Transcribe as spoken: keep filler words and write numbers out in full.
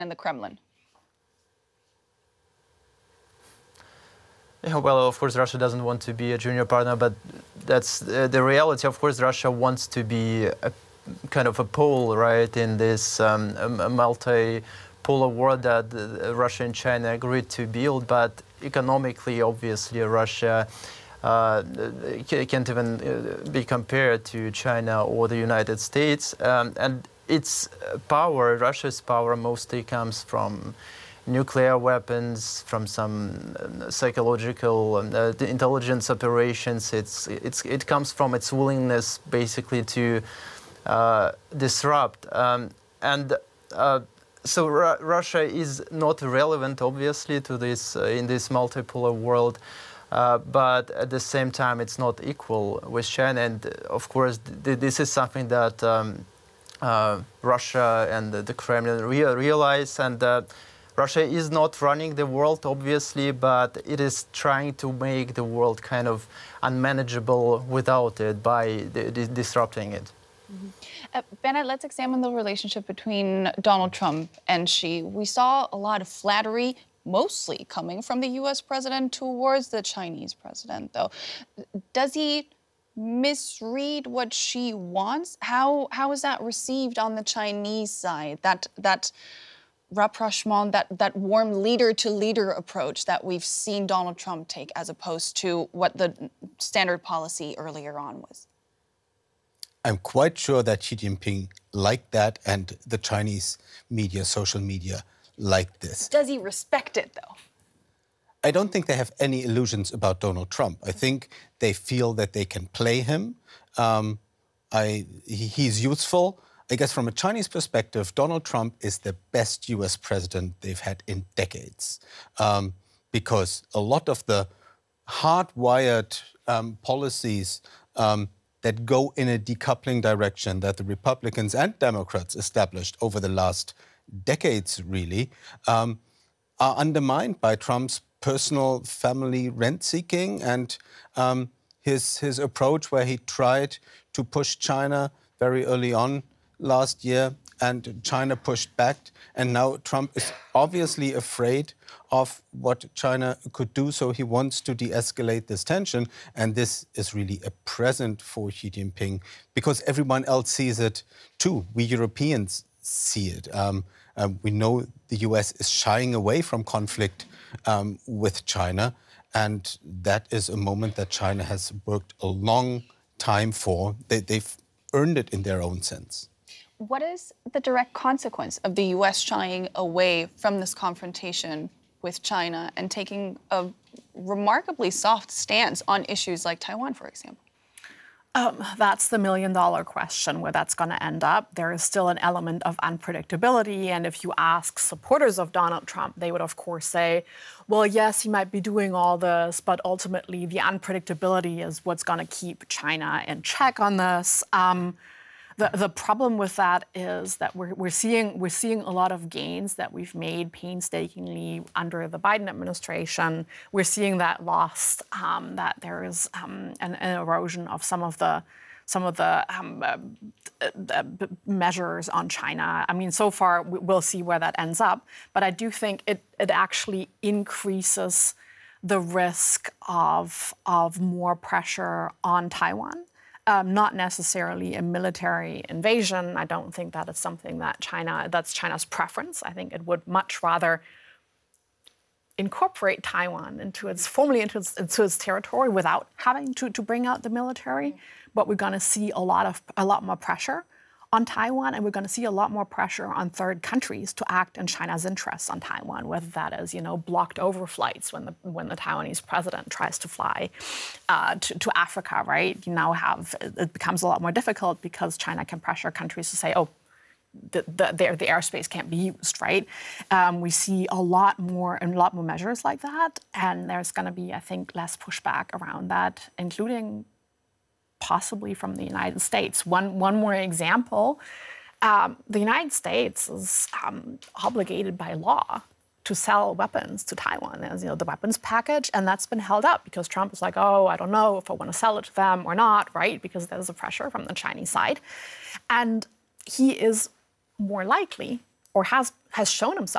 in the Kremlin? Yeah, well, of course, Russia doesn't want to be a junior partner, but that's uh, the reality. Of course, Russia wants to be a kind of a pole, right, in this um, a multi-polar world that uh, Russia and China agreed to build. But economically, obviously, Russia uh, can't even uh, be compared to China or the United States. Um, and its power, Russia's power, mostly comes from nuclear weapons, from some uh, psychological uh, intelligence operations. It's, it's, it comes from its willingness, basically, to uh, disrupt. Um, and uh, so Ru Russia is not relevant, obviously, to this uh, in this multipolar world. Uh, but at the same time, it's not equal with China. And of course, th this is something that um, uh, Russia and the Kremlin re realize. And uh, Russia is not running the world, obviously, but it is trying to make the world kind of unmanageable without it by di disrupting it. Mm-hmm. uh, Bennett, let's examine the relationship between Donald Trump and Xi. We saw a lot of flattery, mostly coming from the U S president towards the Chinese president, though. Does he misread what Xi wants? How, how is that received on the Chinese side? That, that rapprochement, that, that warm leader-to-leader approach that we've seen Donald Trump take, as opposed to what the standard policy earlier on was? I'm quite sure that Xi Jinping liked that, and the Chinese media, social media, liked this. Does he respect it, though? I don't think they have any illusions about Donald Trump. I think they feel that they can play him. Um, I, he, he's useful. I guess from a Chinese perspective, Donald Trump is the best U S president they've had in decades, um, because a lot of the hardwired um, policies um, that go in a decoupling direction that the Republicans and Democrats established over the last decades, really, um, are undermined by Trump's personal family rent-seeking and um, his, his approach where he tried to push China very early on last year, and China pushed back. And now Trump is obviously afraid of what China could do, so he wants to de-escalate this tension. And this is really a present for Xi Jinping, because everyone else sees it too. We Europeans see it. Um, um, we know the U S is shying away from conflict um, with China, and that is a moment that China has worked a long time for. They, they've earned it in their own sense. What is the direct consequence of the U S shying away from this confrontation with China and taking a remarkably soft stance on issues like Taiwan, for example? Um, that's the million-dollar question, where that's going to end up. There is still an element of unpredictability, and if you ask supporters of Donald Trump, they would, of course, say, well, yes, he might be doing all this, but ultimately the unpredictability is what's going to keep China in check on this. Um, The, the problem with that is that we're, we're, seeing, we're seeing a lot of gains that we've made painstakingly under the Biden administration. We're seeing that lost, um, that there is um, an, an erosion of some of the, some of the um, uh, uh, measures on China. I mean, so far, we'll see where that ends up. But I do think it, it actually increases the risk of, of more pressure on Taiwan. Um, not necessarily a military invasion. I don't think that is something that China, that's China's preference. I think it would much rather incorporate Taiwan into its, formally into its, into its territory without having to, to bring out the military. But we're going to see a lot of, a lot more pressure on Taiwan, and we're going to see a lot more pressure on third countries to act in China's interests on Taiwan, whether that is, you know, blocked overflights when the when the Taiwanese president tries to fly uh, to, to Africa, right? You now have, it becomes a lot more difficult because China can pressure countries to say, oh, the, the, the, the airspace can't be used, right? Um, we see a lot more and a lot more measures like that, and there's going to be, I think, less pushback around that, including possibly from the United States. One, one more example, um, the United States is um, obligated by law to sell weapons to Taiwan. There's, you know, the weapons package, and that's been held up because Trump is like, oh, I don't know if I want to sell it to them or not, right? Because there's a pressure from the Chinese side. And he is more likely, or has, has shown himself